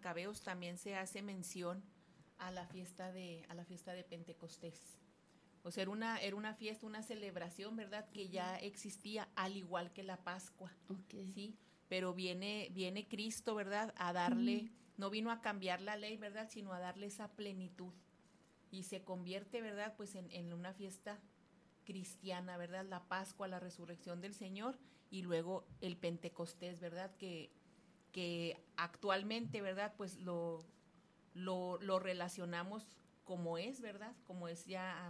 Macabeos también se hace mención a la fiesta de Pentecostés. O sea, era una fiesta, una celebración, ¿verdad? Que ya existía, al igual que la Pascua, Okay. ¿sí? Pero viene Cristo, ¿verdad? A darle, no vino a cambiar la ley, ¿verdad? Sino a darle esa plenitud. Y se convierte, ¿verdad? Pues en una fiesta cristiana, ¿verdad? La Pascua, la resurrección del Señor, y luego el Pentecostés, ¿verdad? Que actualmente, ¿verdad? Pues lo relacionamos como es, ¿verdad? Como es ya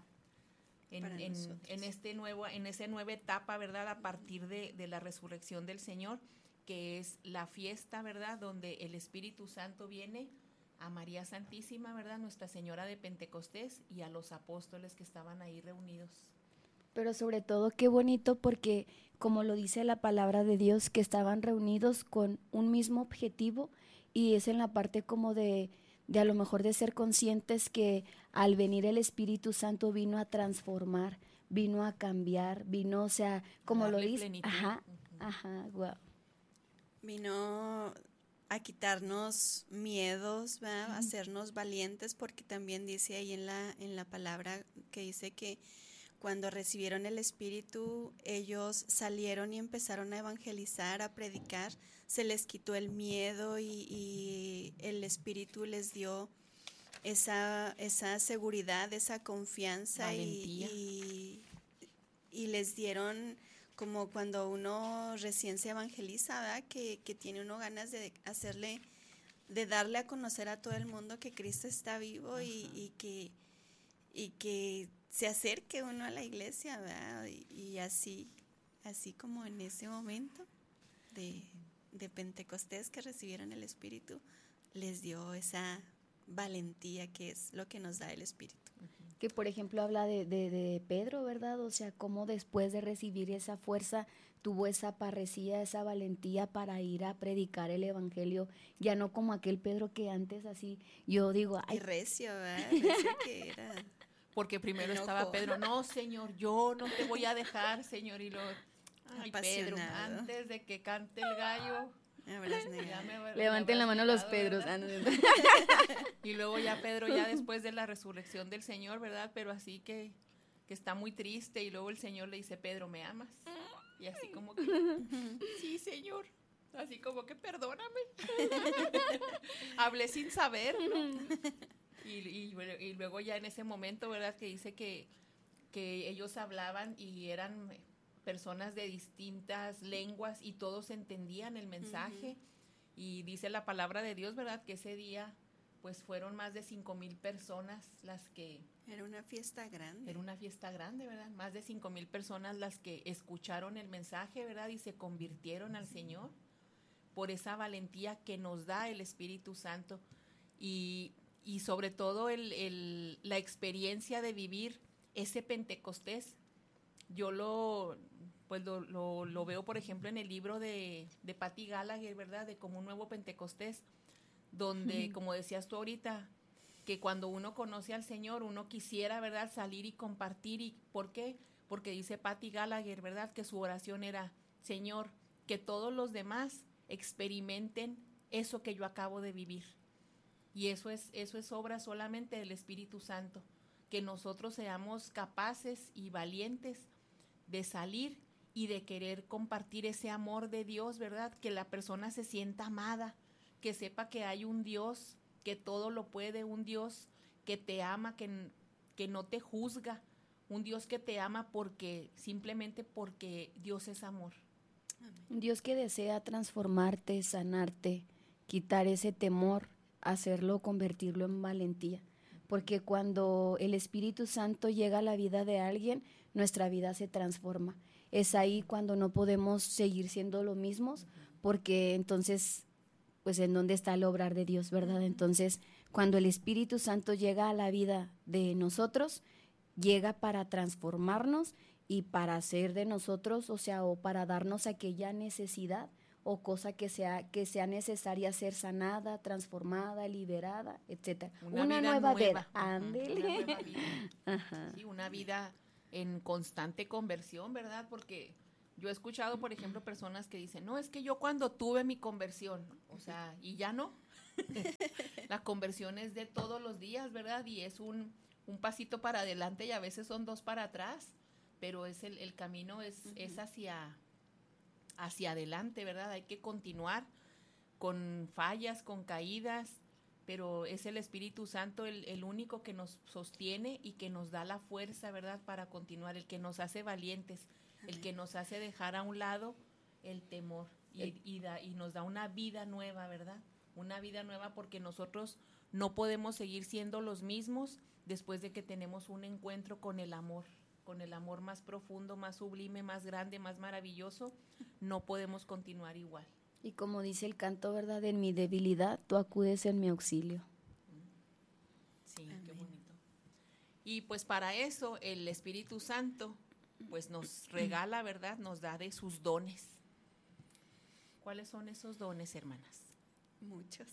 en esa nueva etapa, ¿verdad? A partir de la resurrección del Señor, que es la fiesta, ¿verdad? Donde el Espíritu Santo viene a María Santísima, ¿verdad? Nuestra Señora de Pentecostés, y a los apóstoles que estaban ahí reunidos. Pero sobre todo qué bonito porque, como lo dice la palabra de Dios, que estaban reunidos con un mismo objetivo, y es en la parte como de a lo mejor de ser conscientes que al venir el Espíritu Santo vino a transformar, vino a cambiar, vino, o sea, como lo dice, plenitud. ajá, ajá, wow. Vino a quitarnos miedos, ¿verdad? A hacernos valientes, porque también dice ahí en la palabra que dice que cuando recibieron el Espíritu, ellos salieron y empezaron a evangelizar, a predicar, se les quitó el miedo y el Espíritu les dio esa seguridad, esa confianza y les dieron, como cuando uno recién se evangeliza, ¿verdad? Que tiene uno ganas de hacerle, de darle a conocer a todo el mundo que Cristo está vivo y que se acerque uno a la iglesia, ¿verdad? Y así como en ese momento de Pentecostés que recibieron el Espíritu, les dio esa valentía que es lo que nos da el Espíritu. Que por ejemplo habla de Pedro, ¿verdad? O sea, cómo después de recibir esa fuerza tuvo esa parresía, esa valentía para ir a predicar el evangelio, ya no como aquel Pedro que antes así, yo digo, ay, y recio, ¿verdad? Recio que era. Porque primero estaba Pedro, no, Señor, yo no te voy a dejar, Señor, y luego, ay, Pedro, antes de que cante el gallo, levanten la mano los Pedros. Y luego ya Pedro, ya después de la resurrección del Señor, ¿verdad? Pero así que está muy triste, y luego el Señor le dice, Pedro, ¿me amas? Y así como que, sí, Señor, así como que perdóname. Hablé sin saber, ¿no? Y luego ya en ese momento, ¿verdad? Que dice que ellos hablaban y eran personas de distintas lenguas y todos entendían el mensaje. Y dice la palabra de Dios, ¿verdad? Que ese día pues fueron más de 5,000 personas las que... Era una fiesta grande. Era una fiesta grande, ¿verdad? Más de 5,000 personas las que escucharon el mensaje, ¿verdad? Y se convirtieron al Señor por esa valentía que nos da el Espíritu Santo. Y sobre todo la experiencia de vivir ese Pentecostés. Yo lo veo, por ejemplo, en el libro de Patti Gallagher, ¿verdad? De Como un nuevo Pentecostés, donde, como decías tú ahorita, que cuando uno conoce al Señor, uno quisiera, ¿verdad?, salir y compartir. ¿Y por qué? Porque dice Patti Gallagher, ¿verdad?, que su oración era, Señor, que todos los demás experimenten eso que yo acabo de vivir. Y eso es obra solamente del Espíritu Santo, que nosotros seamos capaces y valientes de salir y de querer compartir ese amor de Dios, ¿verdad? Que la persona se sienta amada, que sepa que hay un Dios que todo lo puede, un Dios que te ama, que no te juzga, un Dios que te ama simplemente porque Dios es amor. Un Dios que desea transformarte, sanarte, quitar ese temor, hacerlo, convertirlo en valentía. Porque cuando el Espíritu Santo llega a la vida de alguien, nuestra vida se transforma. Es ahí cuando no podemos seguir siendo lo mismos, porque entonces, pues, ¿en dónde está el obrar de Dios, verdad? Entonces, cuando el Espíritu Santo llega a la vida de nosotros, llega para transformarnos y para hacer de nosotros, o sea, o para darnos aquella necesidad o cosa que sea necesaria ser sanada, transformada, liberada, etcétera. Una nueva vida. Ándele. Una nueva vida. Ajá. Sí, una vida en constante conversión, ¿verdad? Porque yo he escuchado, por ejemplo, personas que dicen, no, es que yo cuando tuve mi conversión, o sea, y ya no. conversión es de todos los días, ¿verdad? Y es un pasito para adelante y a veces son 2 para atrás, pero es el camino es hacia adelante, ¿verdad? Hay que continuar con fallas, con caídas, pero es el Espíritu Santo el único que nos sostiene y que nos da la fuerza, ¿verdad? Para continuar, el que nos hace valientes, el que nos hace dejar a un lado el temor y nos da una vida nueva, ¿verdad? Una vida nueva, porque nosotros no podemos seguir siendo los mismos después de que tenemos un encuentro con el amor más profundo, más sublime, más grande, más maravilloso. No podemos continuar igual. Y como dice el canto, ¿verdad? En mi debilidad tú acudes en mi auxilio. Sí, amén. Qué bonito. Y pues para eso el Espíritu Santo pues nos regala, ¿verdad? Nos da de sus dones. ¿Cuáles son esos dones, hermanas? Muchos.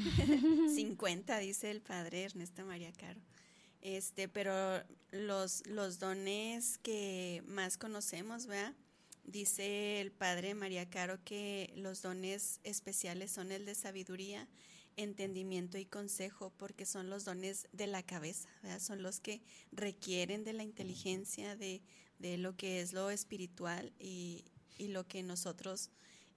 50, dice el padre Ernesto María Caro. Pero los dones que más conocemos, ¿verdad? Dice el padre María Caro que los dones especiales son el de sabiduría, entendimiento y consejo, porque son los dones de la cabeza, ¿verdad? Son los que requieren de la inteligencia, de lo que es lo espiritual y lo que nosotros,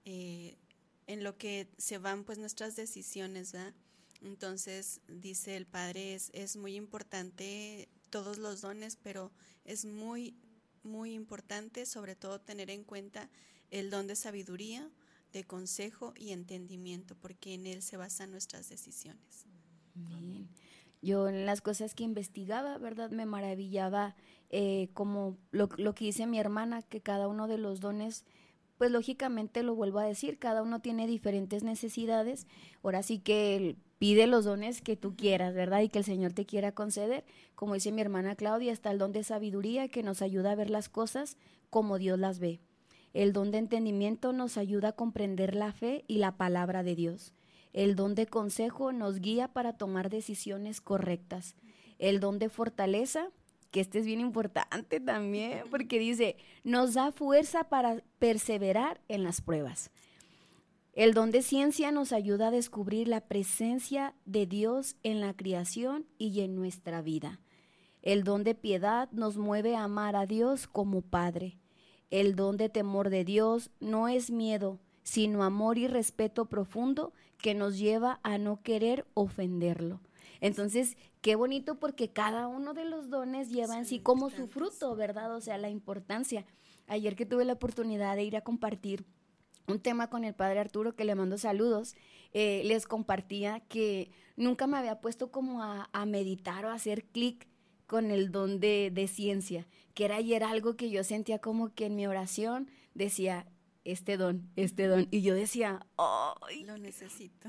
en lo que se van pues nuestras decisiones, ¿verdad? Entonces, dice el padre, es muy importante todos los dones, pero es muy, muy importante sobre todo tener en cuenta el don de sabiduría, de consejo y entendimiento, porque en él se basan nuestras decisiones. Bien. Yo en las cosas que investigaba, ¿verdad? Me maravillaba como lo que dice mi hermana, que cada uno de los dones, pues lógicamente lo vuelvo a decir, cada uno tiene diferentes necesidades. Ahora sí que pide los dones que tú quieras, ¿verdad? Y que el Señor te quiera conceder. Como dice mi hermana Claudia, está el don de sabiduría que nos ayuda a ver las cosas como Dios las ve. El don de entendimiento nos ayuda a comprender la fe y la palabra de Dios. El don de consejo nos guía para tomar decisiones correctas. El don de fortaleza, que este es bien importante también, porque dice, nos da fuerza para perseverar en las pruebas. El don de ciencia nos ayuda a descubrir la presencia de Dios en la creación y en nuestra vida. El don de piedad nos mueve a amar a Dios como Padre. El don de temor de Dios no es miedo, sino amor y respeto profundo que nos lleva a no querer ofenderlo. Entonces, qué bonito, porque cada uno de los dones lleva en sí como su fruto, ¿verdad? O sea, la importancia. Ayer que tuve la oportunidad de ir a compartir un tema con el padre Arturo, que le mando saludos, les compartía que nunca me había puesto como a meditar o a hacer clic con el don de ciencia, que era ayer algo que yo sentía como que en mi oración decía, este don, y yo decía, ¡ay! Lo necesito.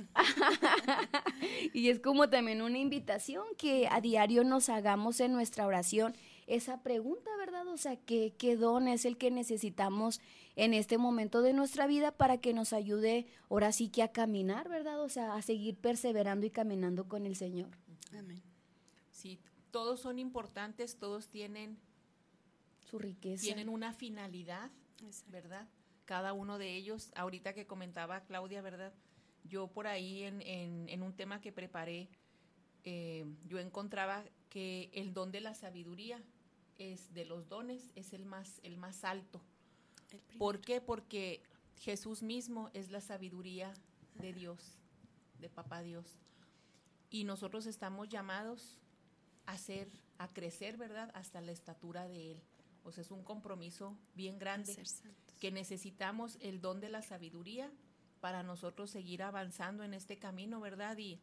Y es como también una invitación que a diario nos hagamos en nuestra oración esa pregunta, ¿verdad? O sea, ¿qué don es el que necesitamos en este momento de nuestra vida para que nos ayude ahora sí que a caminar, ¿verdad? O sea, a seguir perseverando y caminando con el Señor. Amén. Sí, todos son importantes, todos tienen su riqueza. Tienen una finalidad, Exacto. ¿verdad? Cada uno de ellos, ahorita que comentaba Claudia, ¿verdad? Yo por ahí en un tema que preparé, yo encontraba que el don de la sabiduría es de los dones, es el más alto. ¿Por qué? Porque Jesús mismo es la sabiduría de Dios, de Papá Dios. Y nosotros estamos llamados a crecer, ¿verdad? Hasta la estatura de Él. O sea, es un compromiso bien grande que necesitamos el don de la sabiduría para nosotros seguir avanzando en este camino, ¿verdad? Y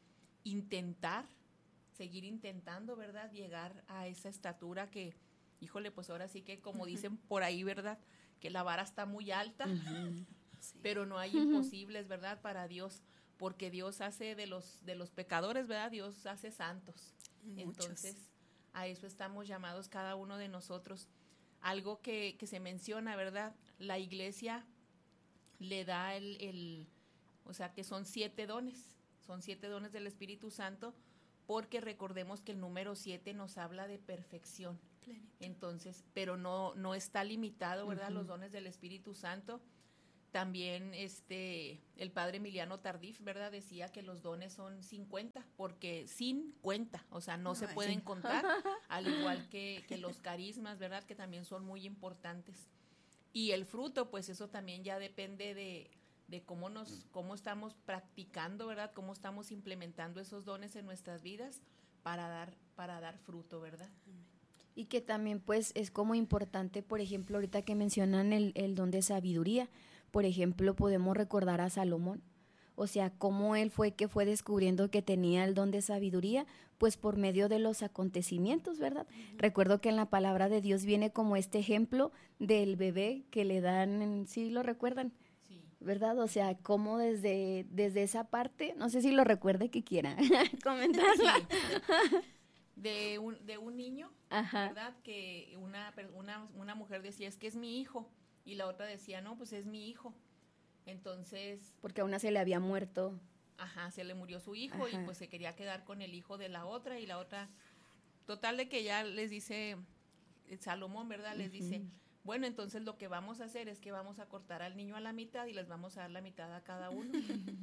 seguir intentando, ¿verdad? Llegar a esa estatura que, híjole, pues ahora sí que como dicen por ahí, ¿verdad? Que la vara está muy alta, Sí. pero no hay imposibles, ¿verdad? Para Dios, porque Dios hace de los pecadores, ¿verdad? Dios hace santos. Muchos. Entonces, a eso estamos llamados cada uno de nosotros. Algo que se menciona, ¿verdad? La iglesia le da o sea, que son 7 dones. Son 7 dones del Espíritu Santo, porque recordemos que el número 7 nos habla de perfección. Plenitud. Entonces, pero no está limitado, ¿verdad? Los dones del Espíritu Santo. También el padre Emiliano Tardif, ¿verdad? Decía que los dones son 50, porque sin cuenta, o sea, no se pueden contar, al igual que los carismas, ¿verdad? Que también son muy importantes. Y el fruto, pues eso también ya depende de cómo estamos practicando, ¿verdad? Cómo estamos implementando esos dones en nuestras vidas para dar fruto, ¿verdad? Y que también pues es como importante, por ejemplo, ahorita que mencionan el don de sabiduría, por ejemplo, podemos recordar a Salomón, o sea, cómo él fue descubriendo que tenía el don de sabiduría, pues por medio de los acontecimientos, ¿verdad? Recuerdo que en la palabra de Dios viene como este ejemplo del bebé que le dan, ¿sí lo recuerdan? Sí. ¿Verdad? O sea, cómo desde esa parte, no sé si lo recuerde que quiera comentarla. Sí. De un niño, Ajá. ¿verdad? Que una mujer decía, es que es mi hijo, y la otra decía, no, pues es mi hijo. Entonces... Porque a una se le había muerto. Ajá, se le murió su hijo. Ajá. Y pues se quería quedar con el hijo de la otra, y la otra... Total de que ya les dice Salomón, ¿verdad? Les dice, bueno, entonces lo que vamos a hacer es que vamos a cortar al niño a la mitad y les vamos a dar la mitad a cada uno.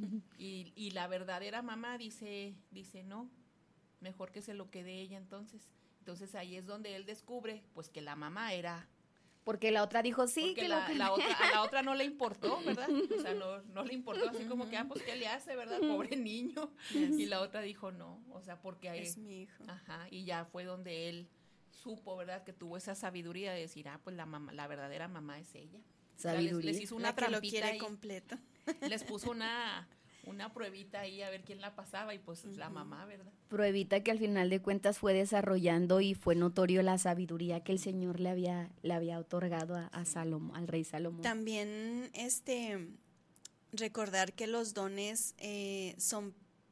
y la verdadera mamá dice, no, mejor que se lo quede ella entonces. Entonces ahí es donde él descubre pues que la mamá era... Porque la otra dijo sí. Porque a la otra no le importó, ¿verdad? O sea, no le importó, así como que, pues, ¿qué le hace, verdad? Pobre niño. Yes. Y la otra dijo no, o sea, porque ahí... Es mi hijo. Ajá, y ya fue donde él supo, ¿verdad? Que tuvo esa sabiduría de decir, pues la verdadera mamá es ella. Sabiduría. O sea, les hizo una trampita lo quiere ahí. Completo. Les puso una pruebita ahí a ver quién la pasaba, y pues la mamá, ¿verdad? Pruebita que al final de cuentas fue desarrollando y fue notorio la sabiduría que el Señor le había otorgado a Salomón, al rey Salomón. También recordar que los dones son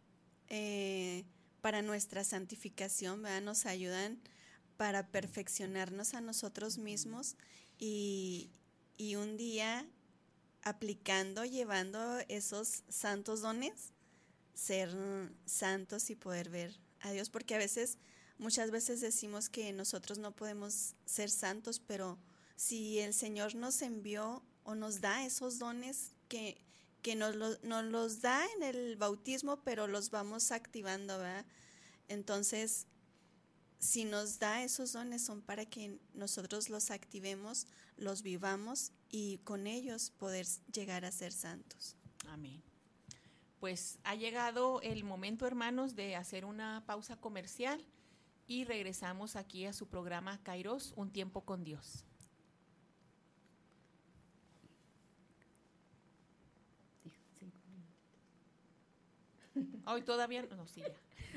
para nuestra santificación, ¿verdad? Nos ayudan para perfeccionarnos a nosotros mismos y un día llevando esos santos dones, ser santos y poder ver a Dios, porque muchas veces decimos que nosotros no podemos ser santos, pero si el Señor nos envió o nos da esos dones que nos los da en el bautismo, pero los vamos activando, ¿verdad? Entonces, si nos da esos dones son para que nosotros los activemos, los vivamos y con ellos poder llegar a ser santos. Amén. Pues ha llegado el momento, hermanos, de hacer una pausa comercial y regresamos aquí a su programa Kairos, Un Tiempo con Dios. Hoy todavía no, sí, ya.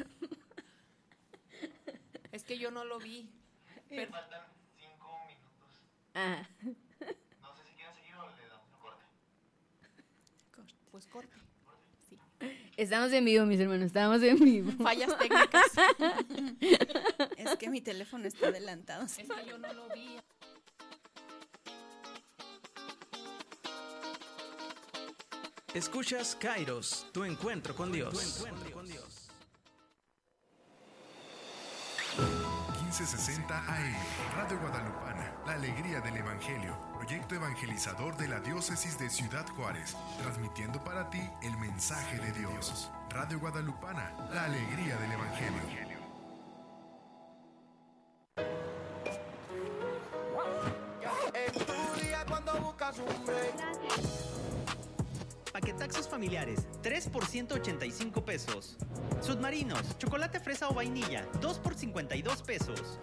Es que yo no lo vi. Pero faltan 5 minutos. Ah. No sé si quieren seguir o le damos un corte. Pues corte. Sí. Estamos en vivo, mis hermanos, estamos en vivo. Fallas técnicas. Es que mi teléfono está adelantado. Es que yo no lo vi. Escuchas Kairos, tu encuentro con Dios. 1560 AM, Radio Guadalupana, la alegría del Evangelio, proyecto evangelizador de la diócesis de Ciudad Juárez, transmitiendo para ti el mensaje de Dios. Radio Guadalupana, la alegría del Evangelio. Paquetaxos familiares, 3 por 185 pesos. Submarinos, chocolate fresa o vainilla, 2 por 52 pesos.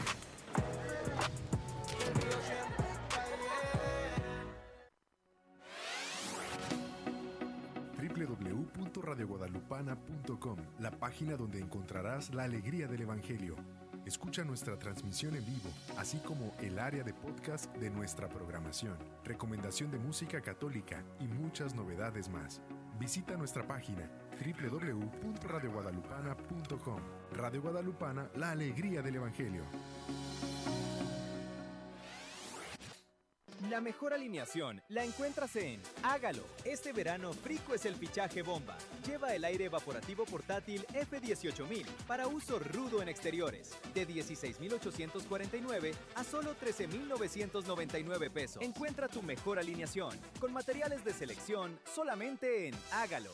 www.radioguadalupana.com, la página donde encontrarás la alegría del Evangelio. Escucha nuestra transmisión en vivo, así como el área de podcast de nuestra programación, recomendación de música católica y muchas novedades más. Visita nuestra página www.radioguadalupana.com. Radio Guadalupana, la alegría del Evangelio. La mejor alineación la encuentras en Hágalo. Este verano Frico es el fichaje bomba. Lleva el aire evaporativo portátil F18000 para uso rudo en exteriores, de 16,849 a solo 13,999 pesos. Encuentra tu mejor alineación con materiales de selección solamente en Hágalo.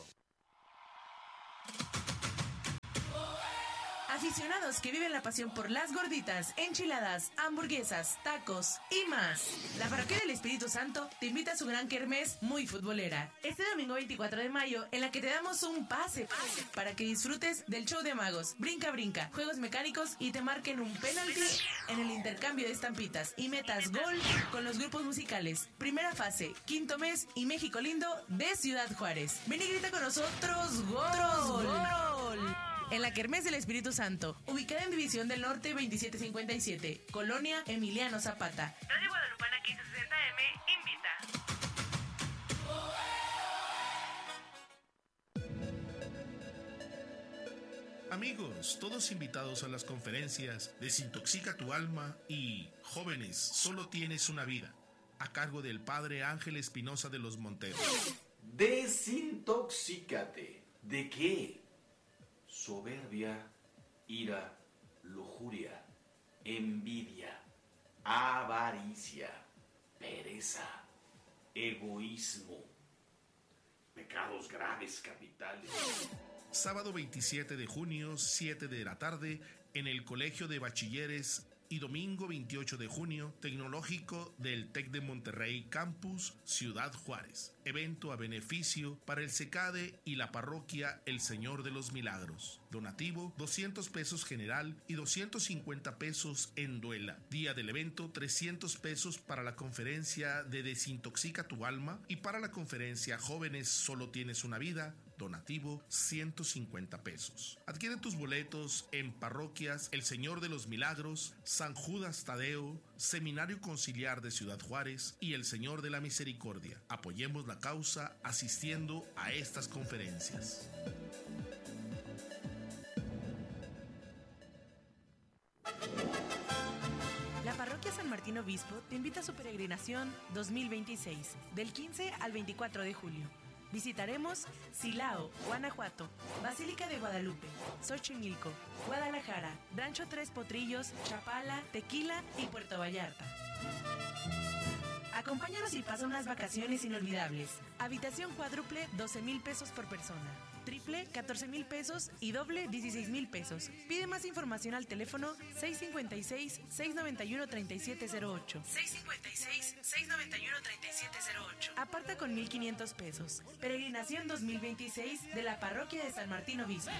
Aficionados que viven la pasión por las gorditas, enchiladas, hamburguesas, tacos y más. La Parroquia del Espíritu Santo te invita a su gran kermés muy futbolera. Este domingo 24 de mayo, en la que te damos un pase para que disfrutes del show de magos, brinca, juegos mecánicos y te marquen un penalti en el intercambio de estampitas y metas gol con los grupos musicales. Primera fase, quinto mes y México lindo de Ciudad Juárez. Ven y grita con nosotros ¡Gol! En la Kermés del Espíritu Santo, ubicada en División del Norte 2757, Colonia Emiliano Zapata. Radio Guadalupana 1560M invita. Amigos, todos invitados a las conferencias Desintoxica tu alma y Jóvenes, solo tienes una vida, a cargo del Padre Ángel Espinosa de los Monteros. Desintoxícate. ¿De qué? Soberbia, ira, lujuria, envidia, avaricia, pereza, egoísmo, pecados graves capitales. Sábado 27 de junio, 7 de la tarde, en el Colegio de Bachilleres, y domingo 28 de junio, Tecnológico del TEC de Monterrey Campus, Ciudad Juárez. Evento a beneficio para el CECADE y la parroquia El Señor de los Milagros. Donativo, 200 pesos general y 250 pesos en duela. Día del evento, 300 pesos para la conferencia de Desintoxica tu alma y para la conferencia Jóvenes, solo tienes una vida. Donativo, 150 pesos. Adquiere tus boletos en parroquias El Señor de los Milagros, San Judas Tadeo, Seminario Conciliar de Ciudad Juárez y El Señor de la Misericordia. Apoyemos la causa asistiendo a estas conferencias. La Parroquia San Martín Obispo te invita a su peregrinación 2026, del 15 al 24 de julio. Visitaremos Silao, Guanajuato, Basílica de Guadalupe, Xochimilco, Guadalajara, Rancho Tres Potrillos, Chapala, Tequila y Puerto Vallarta. Acompáñanos y pasa unas vacaciones inolvidables. Habitación cuádruple, 12,000 pesos por persona. Triple, 14,000 pesos y doble, 16,000 pesos. Pide más información al teléfono 656-691-3708. 656-691-3708. Aparta con 1,500 pesos. Peregrinación 2026 de la Parroquia de San Martín Obispo.